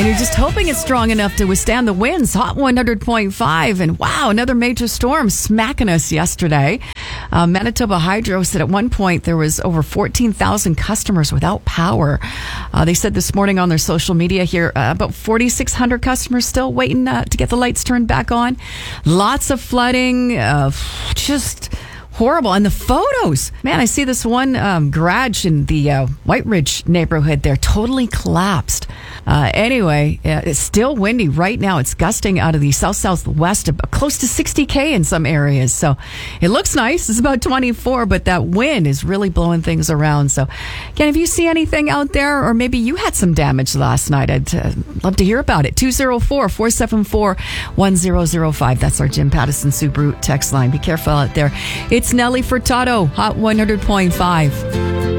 And you're just hoping it's strong enough to withstand the winds. Hot 100.5. And wow, another major storm smacking us yesterday. Manitoba Hydro said at one point there was over 14,000 customers without power. They said this morning on their social media here, about 4,600 customers still waiting to get the lights turned back on. Lots of flooding, just horrible. And the photos, man, I see this one garage in the White Ridge neighborhood there totally collapsed. Anyway, it's still windy right now. It's gusting out of the south-southwest, close to 60K in some areas. So it looks nice. It's about 24, but that wind is really blowing things around. So, again, if you see anything out there, or maybe you had some damage last night, I'd love to hear about it. 204-474-1005. That's our Jim Pattison Subaru text line. Be careful out there. It's Nelly Furtado, Hot 100.5.